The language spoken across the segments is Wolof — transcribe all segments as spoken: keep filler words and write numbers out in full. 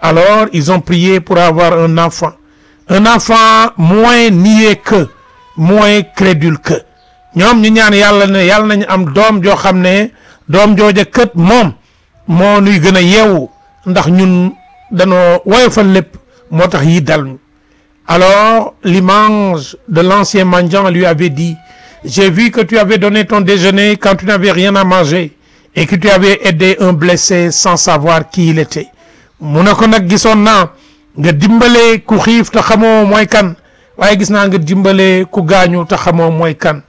Alors ils ont prié pour avoir un enfant, un enfant moins niais que, moins crédule que. ñoom ñu ñaan yàlla ne yàlla nañu am doom joo xam ne doom jooja kët moom moo nuy gën a yeewu ndax ñun danoo woyofal lépp moo tax yi dal ñu. Alors l'image de l'ancien mendiant lui avait dit: j'ai vu que tu avais donné ton déjeuner quand tu n'avais rien à manger et que tu avais aidé un blessé sans savoir qui il était. mu ne ko nag gisoon naa nga dimbale ku xiif te xamoo mooy kan waaye gis naa nga dimbale ku gaañu te xamoo mooy kan.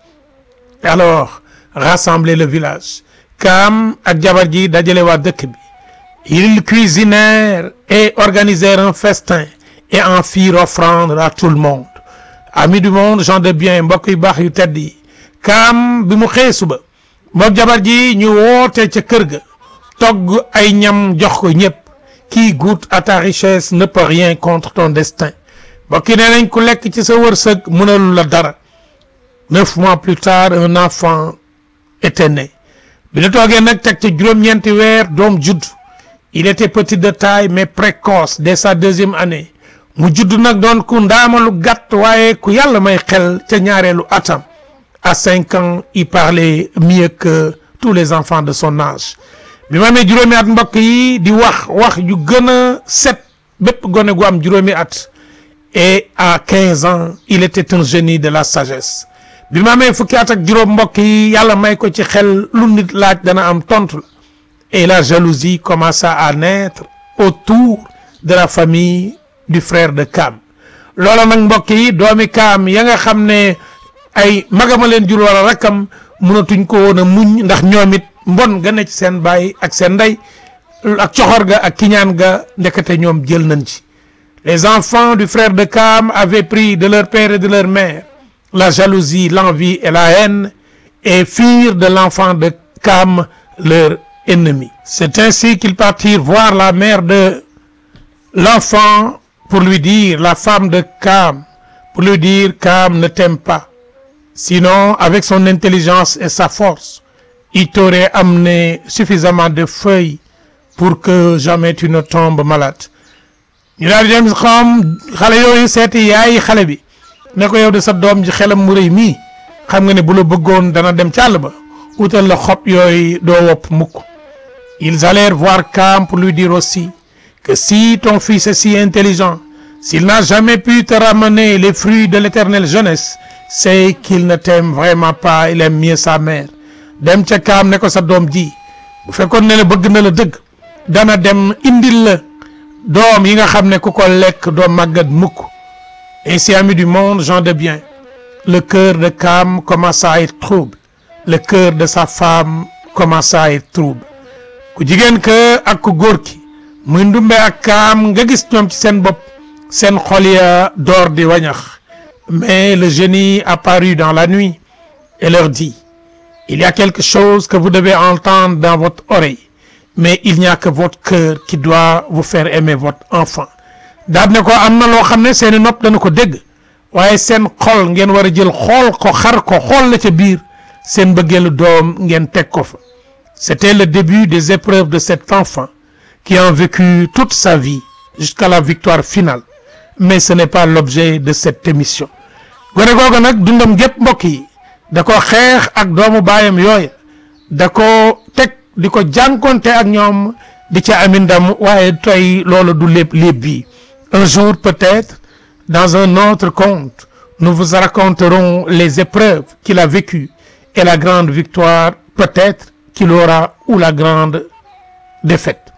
Alors rassembler le village. Kaam ak jabar ji dajale waa dëkk bi. Ils cuisinèrent et organisèrent un festin et en firent offrande à tout le monde. Amis du monde, gens de bien, mbokk yu baax yu tedd yi. Kaam bi mu xëyee suba mook jabar ji ñu woote ca kër ga togg ay ñam jox ko ñëpp. Qui goûte à ta richesse ne peut rien contre ton destin. mbokk yi nee nañ ku lekk ci sa wërsëg mënalu la dara. Neuf mois plus tard, un enfant était né. bi ñu toogee nag teg ci juróom-ñeenti weer doom judd. Il était petit de taille mais précoce dès sa deuxième année. mu judd nag doon ku ndaamalu gàtt waaye ku yàlla may xel ca ñaareelu atam. À cinq ans, il parlait mieux que tous les enfants de son âge. bi ma amee juróomi at mbokk yi di wax wax yu gën a set bépp gone gu am juróomi at. Et à quinze ans, il était un génie de la sagesse. bi ma amee fukki at ak juróom mbokk yi yàlla may ko ci xel lu nit laaj dana am tontu la. Et la jalousie commença à naître autour de la famille du frère de Kaam. loola nag mbokk yi doomi Kaam ya nga xam ne ay magama leen jur wala rakkam mënatuñ ko woon a muñ ndax ñoom it mbon ga ne ci seen baay ak seen ndey ak coxor ga ak kiñaan ga ndekete ñoom jël nañ ci. Les enfants du frère de Kaam avaient pris de leur père et de leur mère la jalousie, l'envie et la haine et firent de l'enfant de Kaam leur ennemi. C'est ainsi qu'ils partirent voir la mère de l'enfant pour lui dire, la femme de Kaam, pour lui dire: Kaam ne t'aime pas. Sinon, avec son intelligence et sa force, il t'aurait amené suffisamment de feuilles pour que jamais tu ne tombes malade. ñu daal di dem xam xale yooyu seeti yaay xale bi ne ko yow de sa doom ji xelam mu rëy mii xam nga ne bu la bëggoon dana dem càll ba utal la xob yooyu doo wopp mukk. Ils allèrent voir Kaam pour lui dire aussi que si ton fils est si intelligent, s'il n'a jamais pu te ramener les fruits de l'éternelle jeunesse, c'est qu'il ne t'aime vraiment pas, il aime mieux sa mère. dem ca Kaam ne ko sa doom ji bu fekkoon ne la bëgg na la dëgg dana dem indil la doom yi nga xam ne ku ko lekk doo màggat mukk. Ainsi, amis du monde, gens de bien, le cœur de Kaam commença à être trouble, le cœur de sa femme commença à être trouble. ku jigéen ka ak ku góor ki muy ndumbe ak Kaam nga gis ñoom ci seen bopp seen xol ya door di wañax. Mais le génie apparut dans la nuit et leur dit: il y a quelque chose que vous devez entendre dans votre oreille, mais il n'y a que votre cœur qui doit vous faire aimer votre enfant. daal ne ko am na loo xam ne seeni nopp dana ko dégg waaye seen xol ngeen war a jël xool ko xar ko xool la ca biir seen bëggeelu doom ngeen teg ko fa. C'était le début des épreuves de cet enfant qui a vécu toute sa vie jusqu'à la victoire finale. Mais ce n'est pas l'objet de cette émission. gone googu nag dundam gépp mbokk yi da ko xeex ak doomu baayam yooya da ko teg di ko jànkonte ak ñoom di ca ami ndam waaye tey loolu du lépp lépp bi. Un jour peut-être, dans un autre conte, nous vous raconterons les épreuves qu'il a vécues et la grande victoire peut-être qu'il aura ou la grande défaite.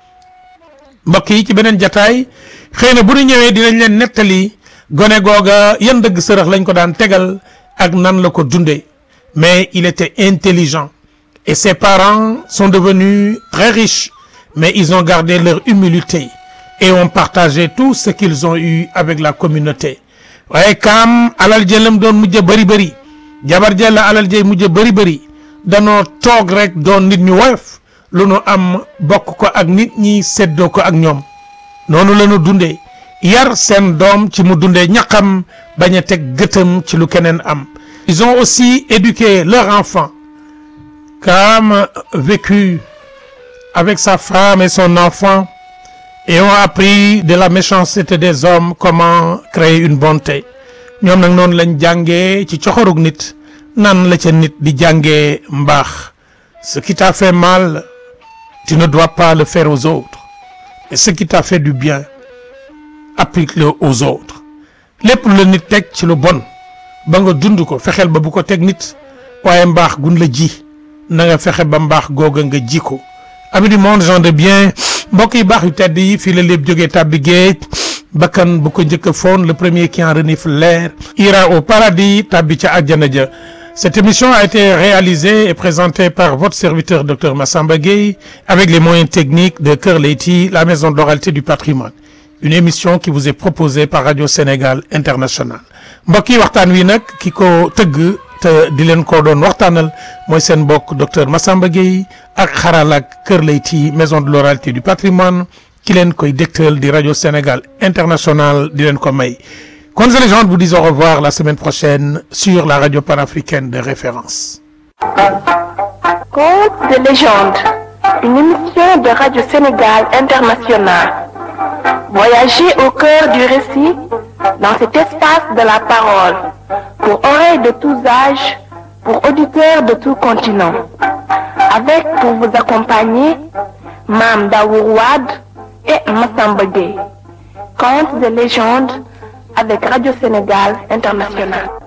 mbokk yi ci beneen jataay xëy na bu ñu ñëwee dinañ leen nettali gone googa yan dëgg sërëx lañ ko daan tegal ak nan la ko dundee. Mais il était intelligent et ses parents sont devenus très riches, mais ils ont gardé leur humilité et ont partagé tout ce qu'ils ont eu avec la communauté. waaye Kaam alal jëlam doon mujj bëri bëri jabar jël la alal jëy mujj bëri bëri danoo toog rek doon nit ñu woyof lu nu am bokk ko ak nit ñi seddoo ko ak ñoom noonu la ñu dundee yar seen doom ci mu dundee ñaqam bañ a teg gëtam ci lu keneen am. Ils ont aussi éduqué leur enfant. Kaam vécut avec sa femme et son enfant et ont appris de la méchanceté des hommes comment créer une bonté ñoom nag noonu lañ jàngee ci coxorug nit nan la ca nit di jàngee mbaax. Ce qui t'a fait mal, tu ne dois pas le faire aux autres. Et ce qui t'a fait du bien, applique-le aux autres. lépp lu la nit teg ci lu bon ba nga dund ko fexeel ba bu ko teg nit waaye mbaax gun la ji na nga fexe ba mbaax googa nga ji ko. Amis du monde, gens de bien mbokk yi baax yu tedd yi fii la lépp jógee tàbbi géej bakkan bu ko njëkk a foon le premier qui en renifle l'air ira au paradis tàbbi ca àjjana ja. Cette émission a été réalisée et présentée par votre serviteur docteur Massamba Gueye avec les moyens techniques de Kër Leyti, la maison de l'oralité du patrimoine. Une émission qui vous est proposée par Radio Sénégal International. mbokk yi waxtaan wi nag ki ko tëgg te di leen ko doon waxtaanal mooy seen mbokk docteur Massamba Gueye ak xaral ak Kër Leyti maison de l'oralité du patrimoine ki leen koy dégtal di Radio Sénégal International di leen ko may. Contes et légendes vous disent au revoir la semaine prochaine sur la radio panafricaine de référence. Contes et légendes, une émission de Radio Sénégal International. Voyagez au cœur du récit dans cet espace de la parole pour oreilles de tous âges, pour auditeurs de tout continent. Avec pour vous accompagner Mame Daour Wade et Massamba Gueye. Contes et légendes avec Radio Sénégal International.